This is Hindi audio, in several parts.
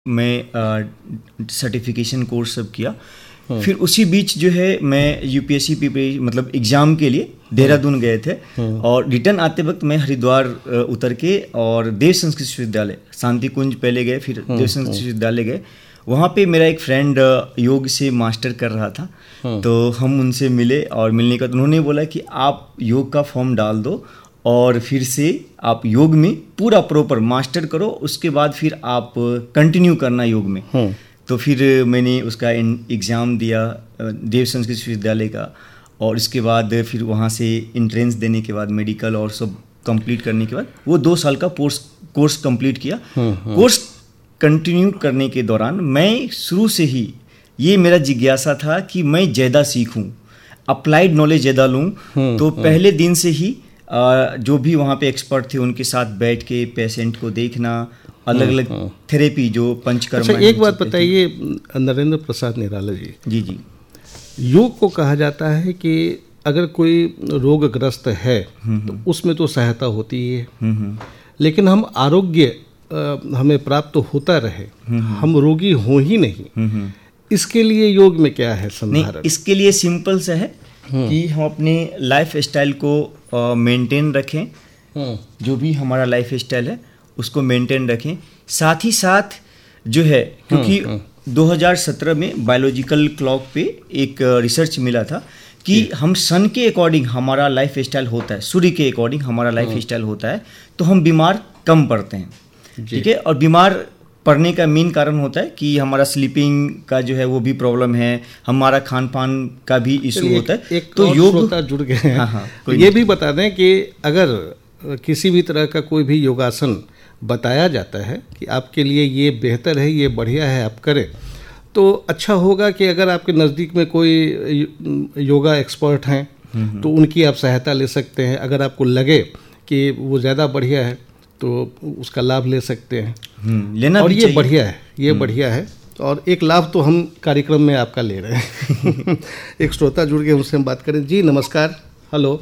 मैं सर्टिफिकेशन कोर्स सब किया। फिर उसी बीच जो है मैं यूपीएससी प्रिपरेशन मतलब एग्ज़ाम के लिए देहरादून गए थे और रिटर्न आते वक्त मैं हरिद्वार उतर के और देव संस्कृत विश्वविद्यालय शांति कुंज पहले गए, फिर देव संस्कृत विश्वविद्यालय गए। वहाँ पे मेरा एक फ्रेंड योग से मास्टर कर रहा था, तो हम उनसे मिले और मिलने का उन्होंने बोला कि आप योग का फॉर्म डाल दो और फिर से आप योग में पूरा प्रॉपर मास्टर करो, उसके बाद फिर आप कंटिन्यू करना योग में। तो फिर मैंने उसका एग्ज़ाम दिया देव संस्कृत विश्वविद्यालय का और इसके बाद फिर वहाँ से एंट्रेंस देने के बाद मेडिकल और सब कंप्लीट करने के बाद वो 2 साल का कोर्स कंप्लीट किया। कोर्स कंटिन्यू करने के दौरान मैं शुरू से ही ये मेरा जिज्ञासा था कि मैं ज़्यादा सीखूं, अप्लाइड नॉलेज ज़्यादा लूं। तो पहले दिन से ही जो भी वहाँ पे एक्सपर्ट थे उनके साथ बैठ के पेशेंट को देखना, अलग अलग थेरेपी जो पंचकर्मा। अच्छा, एक बात बताइए नरेंद्र प्रसाद निराला जी, जी योग को कहा जाता है कि अगर कोई रोगग्रस्त है तो उसमें तो सहायता होती ही है, लेकिन हम आरोग्य हमें प्राप्त होता रहे, हम रोगी हो ही नहीं, इसके लिए योग में क्या है संधारण? इसके लिए सिंपल सा है कि हम अपने लाइफ स्टाइल को मेंटेन रखें, जो भी हमारा लाइफ स्टाइल है उसको मेंटेन रखें। साथ ही साथ जो है, क्योंकि 2017 में बायोलॉजिकल क्लॉक पे एक रिसर्च मिला था कि हम सन के अकॉर्डिंग हमारा लाइफ स्टाइल होता है, सूर्य के अकॉर्डिंग हमारा लाइफ स्टाइल होता है, तो हम बीमार कम पड़ते हैं। ठीक है, और बीमार पड़ने का मेन कारण होता है कि हमारा स्लीपिंग का जो है वो भी प्रॉब्लम है, हमारा खान पान का भी इशू होता है। तो योग जुड़ गए हैं। हाँ, ये भी बता दें कि अगर किसी भी तरह का कोई भी योगासन बताया जाता है कि आपके लिए ये बेहतर है, ये बढ़िया है, आप करें, तो अच्छा होगा कि अगर आपके नज़दीक में कोई योगा एक्सपर्ट हैं तो उनकी आप सहायता ले सकते हैं। अगर आपको लगे कि वो ज़्यादा बढ़िया है तो उसका लाभ ले सकते हैं, लेना और भी ये चाहिए। बढ़िया है, ये बढ़िया है। और एक लाभ तो हम कार्यक्रम में आपका ले रहे हैं। एक श्रोता जुड़ के हमसे हम बात करें। जी नमस्कार। हेलो।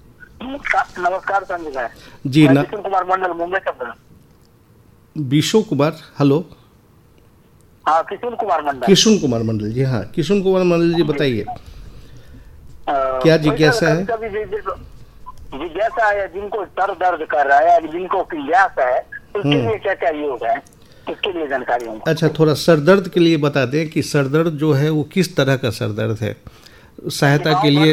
नमस्कार संजय भाई जी। किशोर कुमार मंडल मुंबई से। विशो कुमार। हेलो। हाँ, किशोर कुमार मंडल। किशोर कुमार मंडल जी। हाँ, किशोर कुमार मंडल जी, बताइए क्या जिज्ञासा है? जिज्ञासा है जिनको सर दर्द कर रहा है या जिनको गैस है, उसके लिए क्या क्या योग है, इसके लिए जानकारी होगी। अच्छा, थोड़ा सर दर्द के लिए बता दें कि सर दर्द जो है वो किस तरह का सर दर्द है। सहायता के लिए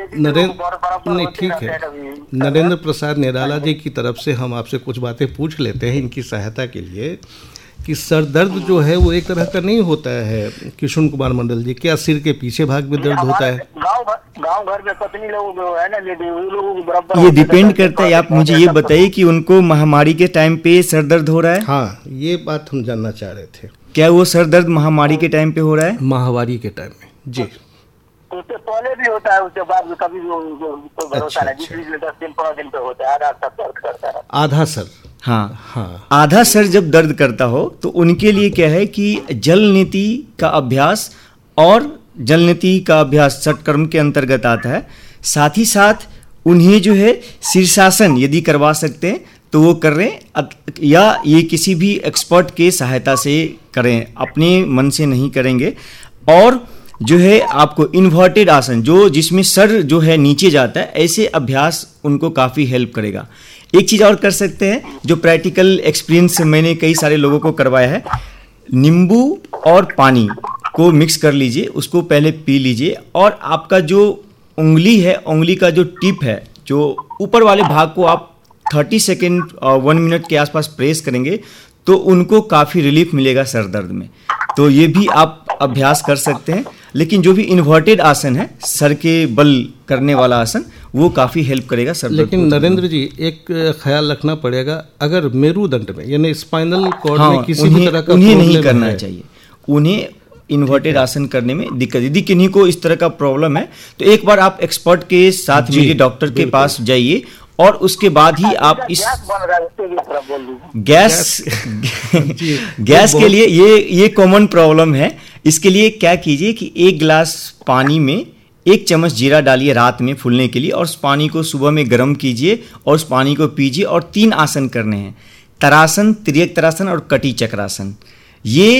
नहीं, ठीक है, नरेंद्र प्रसाद निराला जी की तरफ से हम आपसे कुछ बातें पूछ लेते हैं इनकी सहायता के लिए कि सर दर्द जो है वो एक तरह का नहीं होता है। किशोर कुमार मंडल जी, क्या सिर के पीछे भाग में दर्द होता है? गांव घर में पत्नी लोग जो है ना, लोग बराबर ये डिपेंड करता है। आप मुझे ये बताइए कि उनको महामारी के टाइम पे सर दर्द हो रहा है? हाँ, ये बात हम जानना चाह रहे थे। क्या वो सर दर्द महामारी के टाइम पे हो रहा है? महामारी के टाइम में जी। उससे पहले भी होता है, उसके बाद भी कभी भरोसा नहीं, 10 दिन 15 दिन पे होता है, आधा सर दर्द करता है। आधा सर? हाँ, आधा सर जब दर्द करता हो तो उनके लिए क्या है कि जल नीति का अभ्यास, और जल नीति का अभ्यास षटकर्म के अंतर्गत आता है। साथ ही साथ उन्हें जो है शीर्षासन यदि करवा सकते हैं तो वो कर रहे हैं, या ये किसी भी एक्सपर्ट के सहायता से करें, अपने मन से नहीं करेंगे। और जो है आपको इन्वर्टेड आसन, जो जिसमें सर जो है नीचे जाता है, ऐसे अभ्यास उनको काफ़ी हेल्प करेगा। एक चीज़ और कर सकते हैं जो प्रैक्टिकल एक्सपीरियंस मैंने कई सारे लोगों को करवाया है, नींबू और पानी को मिक्स कर लीजिए, उसको पहले पी लीजिए, और आपका जो उंगली है, उंगली का जो टिप है, जो ऊपर वाले भाग को आप 30 सेकेंड 1 मिनट के आसपास प्रेस करेंगे तो उनको काफ़ी रिलीफ मिलेगा सर दर्द में। तो ये भी आप अभ्यास कर सकते हैं। लेकिन जो भी इन्वर्टेड आसन है, सर के बल करने वाला आसन, वो काफ़ी हेल्प करेगा सर दर्द। लेकिन नरेंद्र जी, एक ख्याल रखना पड़ेगा, अगर मेरुदंड में यानी स्पाइनल कॉर्ड में किसी भी तरह का उन्हें नहीं करना चाहिए, उन्हें इन्वर्टेड आसन करने में दिक्कत। यदि किन्हीं को इस तरह का प्रॉब्लम है तो एक बार आप एक्सपर्ट के साथ मिलकर डॉक्टर के पास जाइए, और उसके बाद ही आप इस गैस के लिए ये कॉमन प्रॉब्लम है। इसके लिए क्या कीजिए कि 1 गिलास पानी में 1 चम्मच जीरा डालिए रात में फूलने के लिए, और उस पानी को सुबह में गर्म कीजिए और उस पानी को पीजिए। और 3 आसन करने हैं, तरासन, तिर्यक तरासन और कटी चक्रासन। ये